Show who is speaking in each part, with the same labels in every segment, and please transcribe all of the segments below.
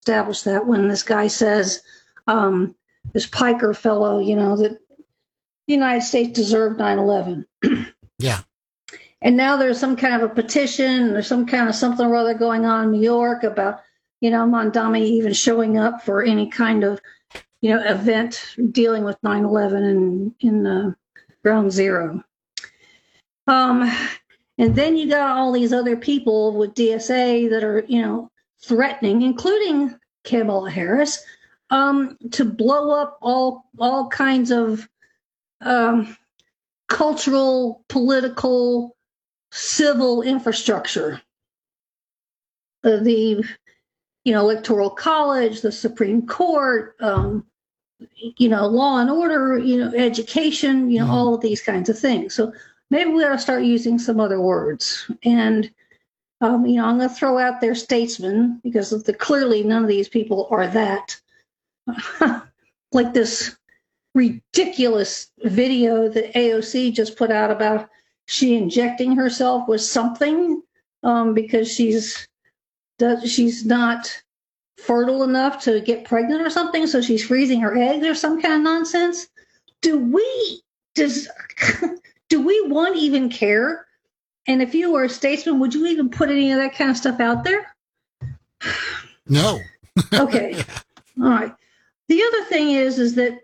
Speaker 1: establish that when this guy says, this Piker fellow, that the United States deserved 9/11.
Speaker 2: Yeah.
Speaker 1: And now there's some kind of a petition, there's some kind of something or other going on in New York about, Mondami even showing up for any kind of, event dealing with 9/11 in Ground Zero. And then you got all these other people with DSA that are, threatening, including Kamala Harris, to blow up all kinds of cultural, political, civil infrastructure. The Electoral College, the Supreme Court, law and order, education, all of these kinds of things. So maybe we ought to start using some other words. And, I'm going to throw out there statesmen, because clearly none of these people are that. Like this ridiculous video that AOC just put out about she injecting herself with something because she's not fertile enough to get pregnant or something, so she's freezing her eggs or some kind of nonsense. Do we one even care? And if you were a statesman, would you even put any of that kind of stuff out there?
Speaker 2: No.
Speaker 1: Okay. Yeah. All right. The other thing is that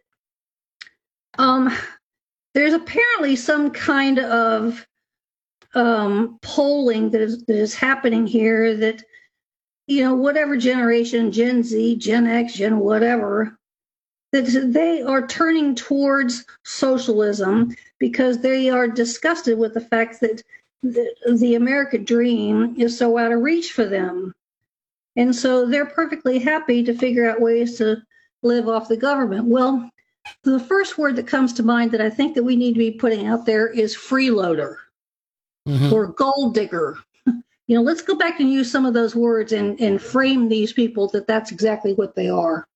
Speaker 1: there's apparently some kind of polling that is happening here that, whatever generation, Gen Z, Gen X, Gen whatever, that they are turning towards socialism because they are disgusted with the fact that the American dream is so out of reach for them. And so they're perfectly happy to figure out ways to live off the government. Well, the first word that comes to mind that I think that we need to be putting out there is freeloader or gold digger. Let's go back and use some of those words and frame these people that's exactly what they are.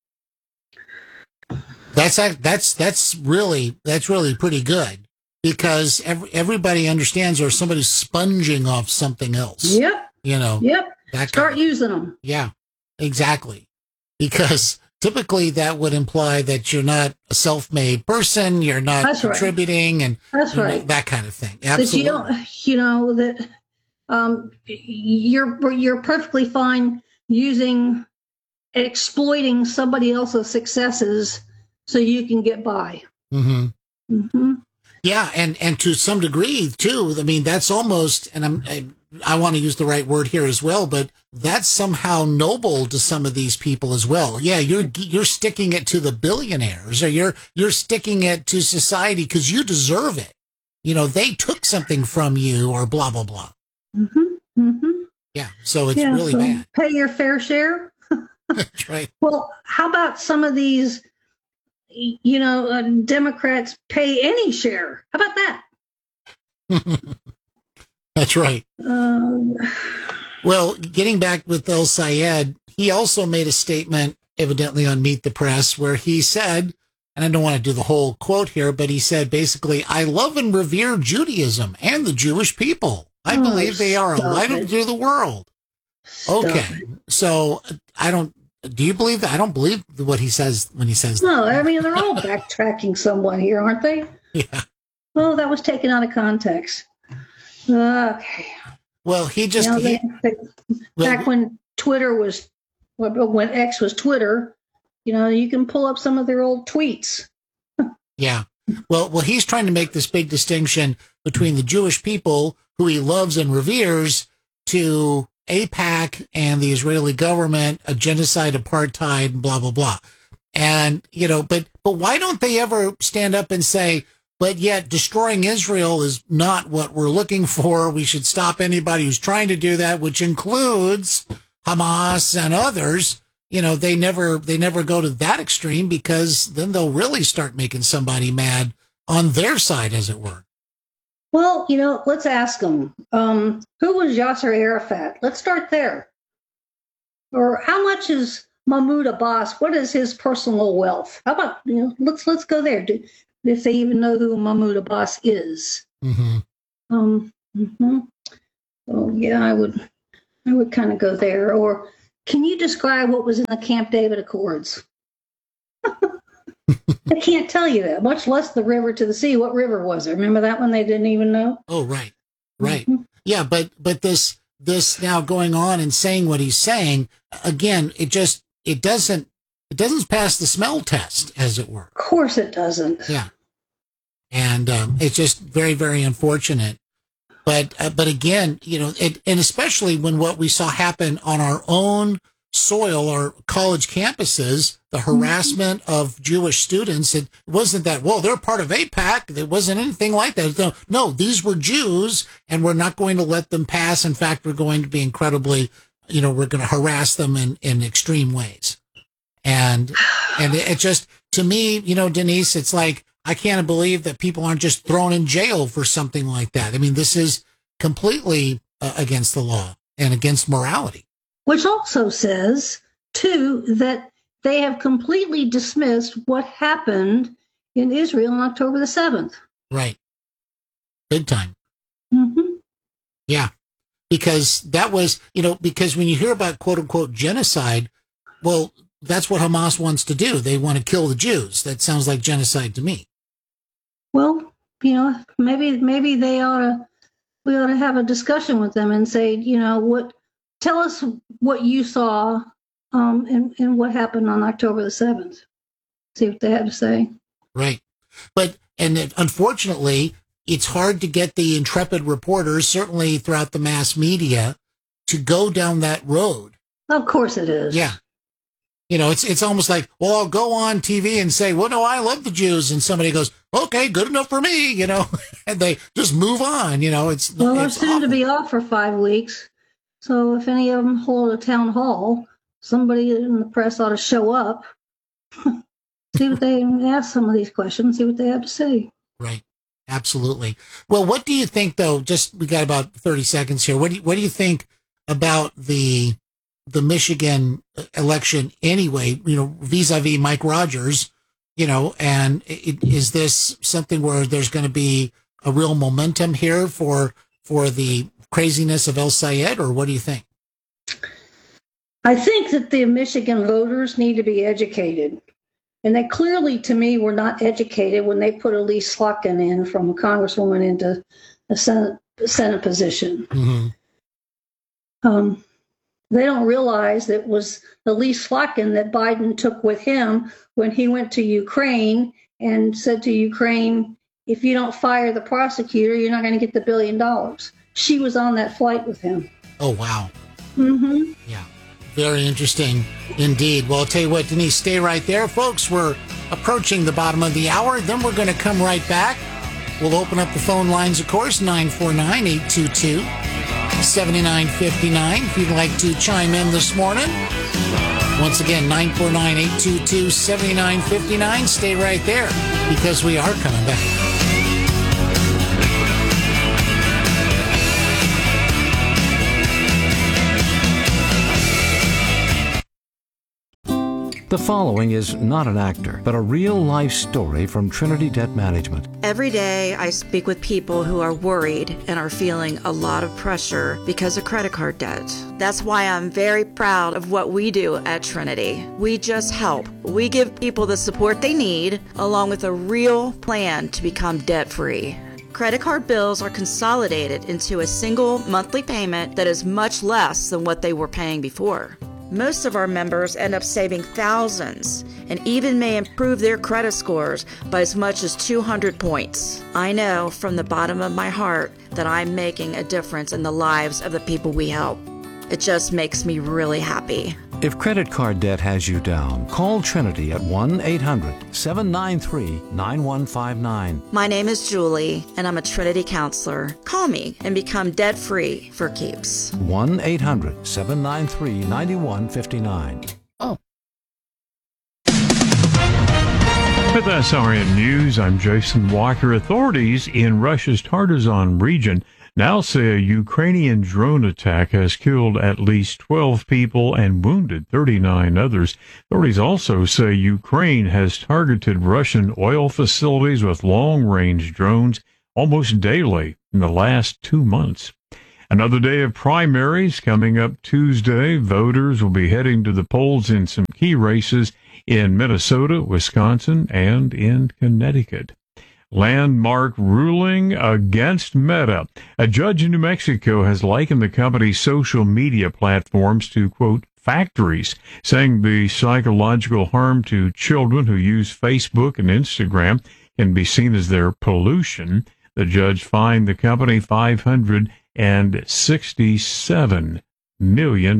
Speaker 2: That's really pretty good, because everybody understands there's somebody sponging off something else.
Speaker 1: Yep. Yep. Start using them.
Speaker 2: Yeah, exactly. Because typically that would imply that you're not a self-made person, you're not
Speaker 1: That's
Speaker 2: contributing,
Speaker 1: right.
Speaker 2: and
Speaker 1: that's right.
Speaker 2: That kind of thing. Absolutely.
Speaker 1: That you're perfectly fine exploiting somebody else's successes so you can get by.
Speaker 2: Mm-hmm.
Speaker 1: Mm-hmm.
Speaker 2: Yeah, and to some degree too. I mean, that's almost, and I want to use the right word here as well, but that's somehow noble to some of these people as well. Yeah, you're sticking it to the billionaires, or you're sticking it to society because you deserve it. They took something from you, or blah blah blah.
Speaker 1: Mm-hmm. Mm-hmm.
Speaker 2: Yeah, so it's really bad.
Speaker 1: Pay your fair share.
Speaker 2: That's right.
Speaker 1: Well, how about some of these? Democrats pay any share. How about that?
Speaker 2: That's right. Well, getting back with El Sayed, he also made a statement, evidently on Meet the Press, where he said, and I don't want to do the whole quote here, but he said basically, "I love and revere Judaism and the Jewish people. I believe they are a light to the world." Okay, so do you believe that? I don't believe what he says when he says that.
Speaker 1: No, I mean, they're all backtracking somewhat here, aren't they?
Speaker 2: Yeah.
Speaker 1: Well, that was taken out of context. Okay.
Speaker 2: Well, he just...
Speaker 1: back when Twitter was... When X was Twitter, you can pull up some of their old tweets.
Speaker 2: Yeah. Well, he's trying to make this big distinction between the Jewish people, who he loves and reveres, to AIPAC and the Israeli government, a genocide, apartheid, blah, blah, blah. And, but why don't they ever stand up and say, but yet destroying Israel is not what we're looking for. We should stop anybody who's trying to do that, which includes Hamas and others. They never go to that extreme, because then they'll really start making somebody mad on their side, as it were.
Speaker 1: Well, let's ask them. Who was Yasser Arafat? Let's start there. Or how much is Mahmoud Abbas? What is his personal wealth? How about, let's go there. If they even know who Mahmoud Abbas is.
Speaker 2: Mm-hmm.
Speaker 1: Mm-hmm. Well, yeah, I would kind of go there. Or, Can you describe what was in the Camp David Accords? I can't tell you that, much less the river to the sea. What river was it? Remember that one? They didn't even know.
Speaker 2: Oh, right. Yeah, but this now going on and saying what he's saying again, it doesn't pass the smell test, as it were.
Speaker 1: Of course it doesn't.
Speaker 2: Yeah, and it's just very, very unfortunate. But again, and especially when what we saw happen on our own soil, our college campuses, the harassment of Jewish students, it wasn't that, well, they're part of AIPAC. It wasn't anything like that. No, these were Jews, and we're not going to let them pass. In fact, we're going to be incredibly, we're going to harass them in extreme ways. And it just, to me, Denise, it's like, I can't believe that people aren't just thrown in jail for something like that. I mean, this is completely against the law and against morality.
Speaker 1: Which also says, too, that they have completely dismissed what happened in Israel on October the 7th.
Speaker 2: Right. Big time.
Speaker 1: Mm-hmm.
Speaker 2: Yeah. Because that was, because when you hear about quote unquote genocide, well, that's what Hamas wants to do. They want to kill the Jews. That sounds like genocide to me. Well,
Speaker 1: maybe we ought to have a discussion with them and say, tell us what you saw and what happened on October the 7th. See what they had to say.
Speaker 2: Right. Unfortunately, it's hard to get the intrepid reporters, certainly throughout the mass media, to go down that road.
Speaker 1: Of course it is.
Speaker 2: Yeah. It's almost like, well, I'll go on TV and say, well, no, I love the Jews. And somebody goes, okay, good enough for me, and they just move on,
Speaker 1: they're soon to be off for 5 weeks. So if any of them hold a town hall, somebody in the press ought to show up, see what they ask some of these questions, see what they have to say.
Speaker 2: Right. Absolutely. Well, what do you think, though? We got about 30 seconds here. What do you think about the Michigan election anyway, vis-a-vis Mike Rogers, and is this something where there's going to be a real momentum here for the craziness of El Sayed, or what do you think?
Speaker 1: I think that the Michigan voters need to be educated. And they clearly, to me, were not educated when they put Elise Slotkin in from a congresswoman into a Senate position.
Speaker 2: Mm-hmm.
Speaker 1: They don't realize that it was Elise Slotkin that Biden took with him when he went to Ukraine and said to Ukraine, if you don't fire the prosecutor, you're not going to get the $1 billion. She was on that flight with him.
Speaker 2: Oh, wow.
Speaker 1: Mm-hmm.
Speaker 2: Yeah. Very interesting indeed. Well, I'll tell you what, Denise, stay right there. Folks, we're approaching the bottom of the hour. Then we're going to come right back. We'll open up the phone lines, of course, 949-822-7959. If you'd like to chime in this morning. Once again, 949-822-7959. Stay right there because we are coming back.
Speaker 3: The following is not an actor, but a real-life story from Trinity Debt Management.
Speaker 4: Every day I speak with people who are worried and are feeling a lot of pressure because of credit card debt. That's why I'm very proud of what we do at Trinity. We just help. We give people the support they need, along with a real plan to become debt-free. Credit card bills are consolidated into a single monthly payment that is much less than what they were paying before. Most of our members end up saving thousands and even may improve their credit scores by as much as 200 points. I know from the bottom of my heart that I'm making a difference in the lives of the people we help. It just makes me really happy.
Speaker 3: If credit card debt has you down, call Trinity at 1-800-793-9159.
Speaker 4: My name is Julie, and I'm a Trinity counselor. Call me and become debt-free for keeps.
Speaker 3: 1-800-793-9159.
Speaker 2: Oh.
Speaker 5: With SRN News, I'm Jason Walker. Authorities in Russia's Tartazan region now say a Ukrainian drone attack has killed at least 12 people and wounded 39 others. Authorities also say Ukraine has targeted Russian oil facilities with long-range drones almost daily in the last 2 months. Another day of primaries coming up Tuesday. Voters will be heading to the polls in some key races in Minnesota, Wisconsin, and in Connecticut. Landmark ruling against Meta. A judge in New Mexico has likened the company's social media platforms to, quote, factories, saying the psychological harm to children who use Facebook and Instagram can be seen as their pollution. The judge fined the company $567 million.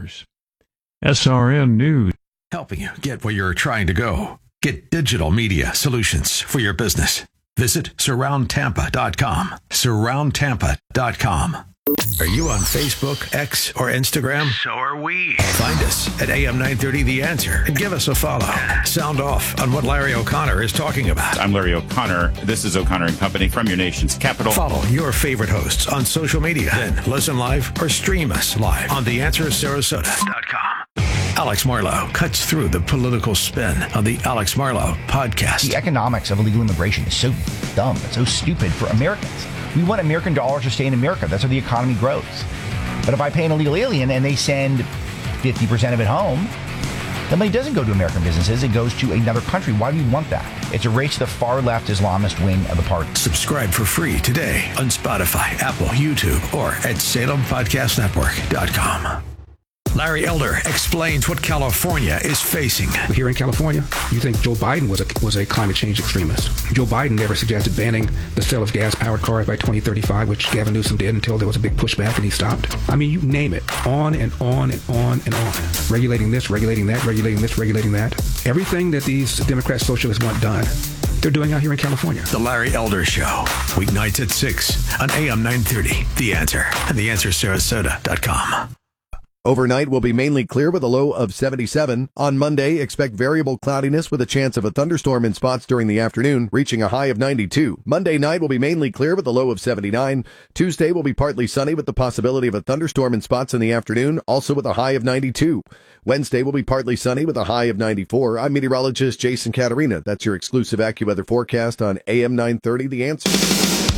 Speaker 5: SRN News.
Speaker 6: Helping you get where you're trying to go. Get digital media solutions for your business. Visit surroundtampa.com. Surroundtampa.com. Are you on Facebook, X, or Instagram?
Speaker 7: So are we.
Speaker 6: Find us at AM 930 The Answer and give us a follow. Sound off on what Larry O'Connor is talking about.
Speaker 8: I'm Larry O'Connor. This is O'Connor & Company from your nation's capital.
Speaker 6: Follow your favorite hosts on social media. Then listen live or stream us live on TheAnswerSarasota.com. Alex Marlow cuts through the political spin on the Alex Marlow podcast.
Speaker 9: The economics of illegal immigration is so dumb. It's so stupid for Americans. We want American dollars to stay in America. That's how the economy grows. But if I pay an illegal alien and they send 50% of it home, the money doesn't go to American businesses. It goes to another country. Why do we want that? It's a race to the far left Islamist wing of the party.
Speaker 6: Subscribe for free today on Spotify, Apple, YouTube, or at SalemPodcastNetwork.com. Larry Elder explains what California is facing.
Speaker 10: Here in California, you think Joe Biden was a climate change extremist. Joe Biden never suggested banning the sale of gas-powered cars by 2035, which Gavin Newsom did until there was a big pushback and he stopped. I mean, you name it. On and on and on and on. Regulating this, regulating that, regulating this, regulating that. Everything that these Democrat socialists want done, they're doing out here in California.
Speaker 6: The Larry Elder Show, weeknights at 6 on AM 930. The Answer and TheAnswerSarasota.com.
Speaker 11: Overnight will be mainly clear with a low of 77. On Monday, expect variable cloudiness with a chance of a thunderstorm in spots during the afternoon, reaching a high of 92. Monday night will be mainly clear with a low of 79. Tuesday will be partly sunny with the possibility of a thunderstorm in spots in the afternoon, also with a high of 92. Wednesday will be partly sunny with a high of 94. I'm meteorologist Jason Caterina. That's your exclusive AccuWeather forecast on AM 930, The Answer.